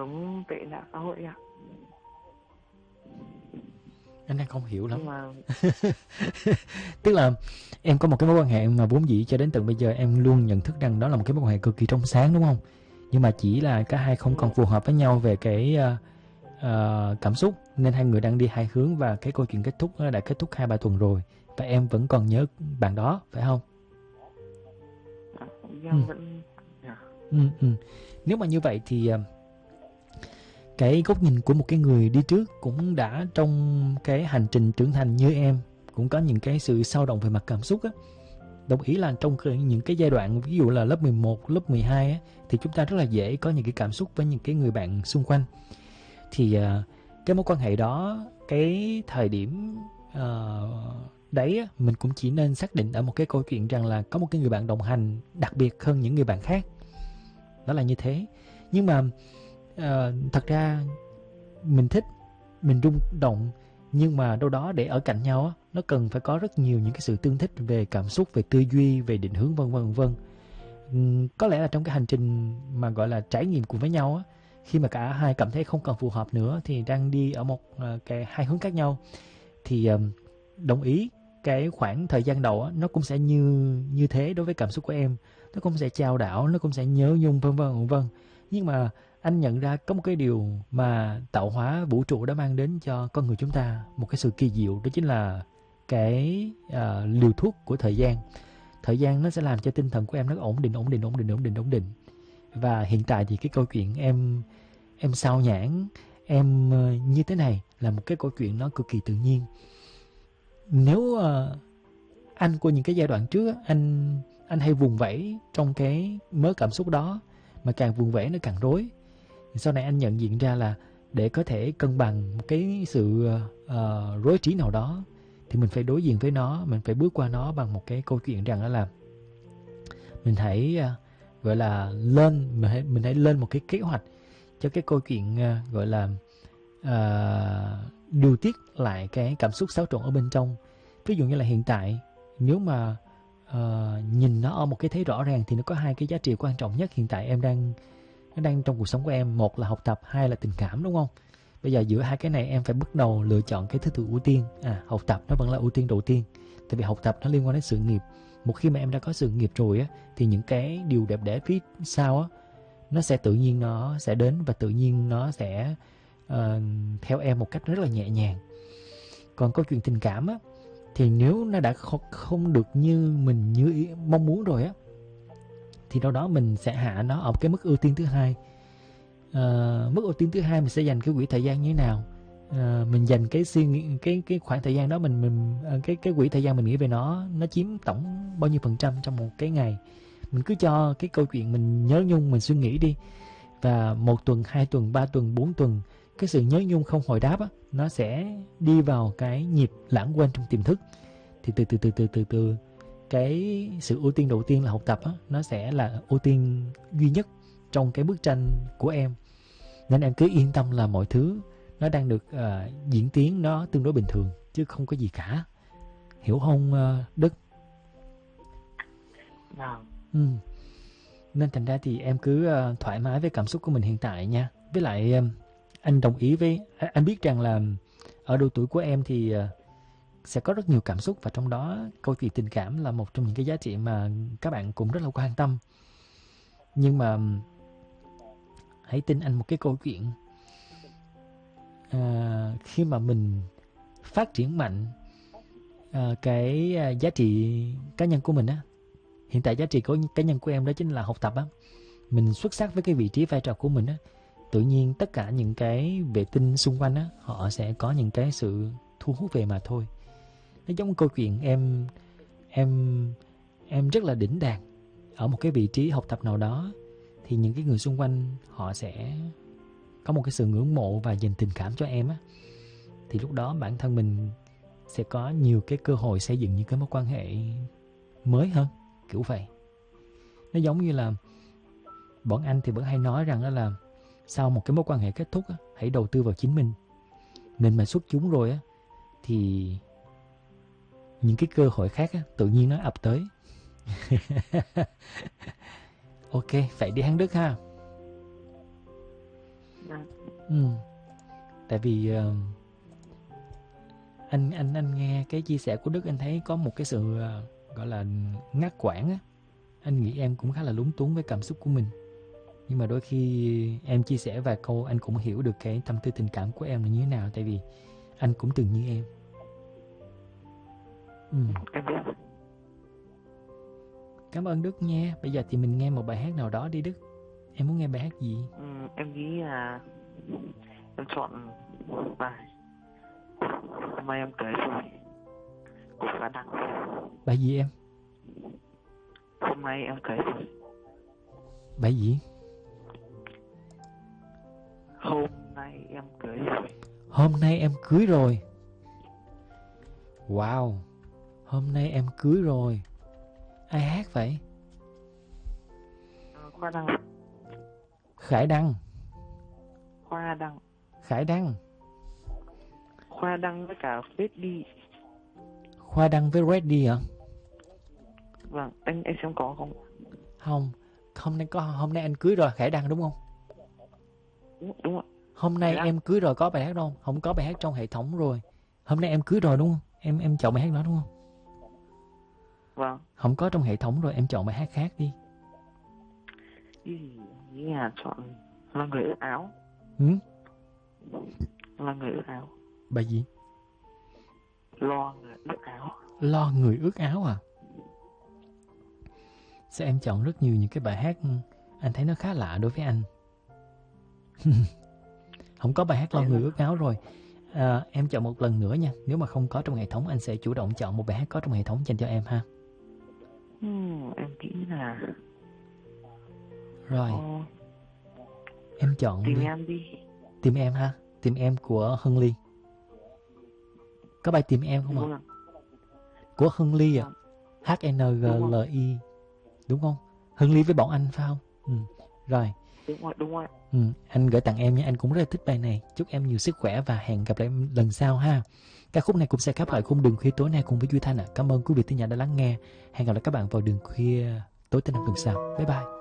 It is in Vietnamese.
giống tệ nạn xã hội ạ. Anh đang không hiểu lắm. Nhưng mà Tức là em có một cái mối quan hệ mà vốn dĩ cho đến tận bây giờ em luôn nhận thức rằng đó là một cái mối quan hệ cực kỳ trong sáng, đúng không? Nhưng mà chỉ là cả hai không còn phù hợp với nhau về cái cảm xúc, nên hai người đang đi hai hướng, và cái câu chuyện kết thúc nó đã kết thúc 2-3 tuần rồi, và em vẫn còn nhớ bạn đó, phải không? Ừ. em vẫn Ừ. Nếu mà như vậy thì cái góc nhìn của một cái người đi trước cũng đã trong cái hành trình trưởng thành như em, cũng có những cái sự dao động về mặt cảm xúc á. Đồng ý là trong những cái giai đoạn ví dụ là lớp 11, lớp 12 á, thì chúng ta rất là dễ có những cái cảm xúc với những cái người bạn xung quanh. Thì cái mối quan hệ đó, cái thời điểm đấy á, mình cũng chỉ nên xác định ở một cái câu chuyện rằng là có một cái người bạn đồng hành đặc biệt hơn những người bạn khác. Đó là như thế. Nhưng mà thật ra mình thích, mình rung động, nhưng mà đâu đó để ở cạnh nhau á, nó cần phải có rất nhiều những cái sự tương thích về cảm xúc, về tư duy, về định hướng, vân vân vân vân. Có lẽ là trong cái hành trình mà gọi là trải nghiệm cùng với nhau á, khi mà cả hai cảm thấy không còn phù hợp nữa thì đang đi ở một cái hai hướng khác nhau, thì đồng ý cái khoảng thời gian đầu á, nó cũng sẽ như thế đối với cảm xúc của em, nó cũng sẽ chao đảo, nó cũng sẽ nhớ nhung, vân vân vân vân. Nhưng mà anh nhận ra có một cái điều mà tạo hóa vũ trụ đã mang đến cho con người chúng ta, một cái sự kỳ diệu, đó chính là cái liều thuốc của thời gian. Thời gian nó sẽ làm cho tinh thần của em nó ổn định. Và hiện tại thì cái câu chuyện em sao nhãng, em như thế này là một cái câu chuyện nó cực kỳ tự nhiên. Nếu anh của những cái giai đoạn trước, anh hay vùng vẫy trong cái mớ cảm xúc đó, mà càng vùng vẫy nó càng rối. Sau này anh nhận diện ra là để có thể cân bằng một cái sự rối trí nào đó, thì mình phải đối diện với nó, mình phải bước qua nó bằng một cái câu chuyện rằng đó là mình hãy gọi là mình hãy lên một cái kế hoạch cho cái câu chuyện gọi là điều tiết lại cái cảm xúc xáo trộn ở bên trong. Ví dụ như là hiện tại, nếu mà nhìn nó ở một cái thế rõ ràng thì nó có hai cái giá trị quan trọng nhất hiện tại nó đang trong cuộc sống của em. Một là học tập, hai là tình cảm, đúng không? Bây giờ giữa hai cái này em phải bắt đầu lựa chọn cái thứ tự ưu tiên. Học tập nó vẫn là ưu tiên đầu tiên, tại vì học tập nó liên quan đến sự nghiệp. Một khi mà em đã có sự nghiệp rồi á, thì những cái điều đẹp đẽ phía sau á, nó sẽ tự nhiên nó sẽ đến, và tự nhiên nó sẽ theo em một cách rất là nhẹ nhàng. Còn câu chuyện tình cảm á, thì nếu nó đã không được như mình mong muốn rồi á, thì đâu đó mình sẽ hạ nó ở cái mức ưu tiên thứ hai. Mức ưu tiên thứ hai mình sẽ dành cái quỹ thời gian như thế nào. Mình dành cái suy nghĩ, cái khoảng thời gian đó cái quỹ thời gian mình nghĩ về nó chiếm tổng bao nhiêu phần trăm trong một cái ngày. Mình cứ cho cái câu chuyện mình nhớ nhung, mình suy nghĩ đi, và 1 tuần, 2 tuần, 3 tuần, 4 tuần, cái sự nhớ nhung không hồi đáp á, nó sẽ đi vào cái nhịp lãng quên trong tiềm thức. Thì từ cái sự ưu tiên đầu tiên là học tập á, nó sẽ là ưu tiên duy nhất trong cái bức tranh của em. Nên em cứ yên tâm là mọi thứ nó đang được diễn tiến nó tương đối bình thường, chứ không có gì cả. Hiểu không Đức? Nên thành ra thì em cứ thoải mái với cảm xúc của mình hiện tại nha. Với lại anh đồng ý với anh biết rằng là ở độ tuổi của em thì sẽ có rất nhiều cảm xúc, và trong đó câu chuyện tình cảm là một trong những cái giá trị mà các bạn cũng rất là quan tâm. Nhưng mà hãy tin anh một cái câu chuyện, khi mà mình phát triển mạnh cái giá trị cá nhân của mình á, hiện tại giá trị của cá nhân của em đó chính là học tập á, mình xuất sắc với cái vị trí vai trò của mình á, tự nhiên tất cả những cái vệ tinh xung quanh á, họ sẽ có những cái sự thu hút về mà thôi. Nó giống câu chuyện em rất là đỉnh đạt ở một cái vị trí học tập nào đó, thì những cái người xung quanh họ sẽ có một cái sự ngưỡng mộ và dành tình cảm cho em á, thì lúc đó bản thân mình sẽ có nhiều cái cơ hội xây dựng những cái mối quan hệ mới hơn, kiểu vậy. Nó giống như là bọn anh thì vẫn hay nói rằng đó là sau một cái mối quan hệ kết thúc á, hãy đầu tư vào chính mình. Nên mà xuất chúng rồi á, thì những cái cơ hội khác á, tự nhiên nó ập tới. Ok, vậy đi hắn Đức ha. Ừ. Tại vì anh nghe cái chia sẻ của Đức, anh thấy có một cái sự gọi là ngắt quãng á. Anh nghĩ em cũng khá là lúng túng với cảm xúc của mình. Nhưng mà đôi khi em chia sẻ vài câu anh cũng hiểu được cái tâm tư tình cảm của em là như thế nào. Tại vì anh cũng từng như em. Em biết. Cảm ơn Đức nha. Bây giờ thì mình nghe một bài hát nào đó đi Đức. Em muốn nghe bài hát gì? Em nghĩ là em chọn bài Hôm nay em cưới rồi của Khả Đăng. Bài gì em? Hôm nay em cưới rồi. Bài gì? Hôm nay em cưới rồi. Hôm nay em cưới rồi. Wow. Hôm nay em cưới rồi. Ai hát vậy? Khoa Đăng. Khải Đăng. Khoa Đăng. Khải Đăng. Khoa Đăng với cả Reddy. Khoa Đăng với Reddy hả? Vâng, anh xem có không? Không. Hôm nay anh cưới rồi, Khải Đăng đúng không? Đúng ạ. Hôm nay em cưới rồi có bài hát đâu? Không có bài hát trong hệ thống rồi. Hôm nay em cưới rồi đúng không? Em chọn bài hát đó đúng không? Vâng. Không có trong hệ thống rồi, em chọn bài hát khác đi. Nghĩ là chọn Là Người Ước Áo. Là Người Ước Áo. Bài gì? Lo Người Ước Áo. Lo Người Ước Áo à? Sao em chọn rất nhiều những cái bài hát anh thấy nó khá lạ đối với anh. Không có bài hát Lo Người Ước Áo rồi. Em chọn một lần nữa nha. Nếu mà không có trong hệ thống, anh sẽ chủ động chọn một bài hát có trong hệ thống dành cho em ha. Em nghĩ là Rồi. Em chọn Tìm đi. Em đi. Tìm Em ha. Tìm Em của Hân Ly. Có bài Tìm Em không ạ? Của Hân Ly à? HNGLI. Đúng không? Hân Ly với bọn anh phải không? Rồi. Đúng rồi. Anh gửi tặng em nha. Anh cũng rất là thích bài này. Chúc em nhiều sức khỏe và hẹn gặp lại em lần sau ha. Ca khúc này cũng sẽ khép lại khung Đường Khuya tối nay cùng với Duy Thanh ạ. Cảm ơn quý vị thính giả đã lắng nghe. Hẹn gặp lại các bạn vào Đường Khuya tối thứ năm tuần sau. Bye bye.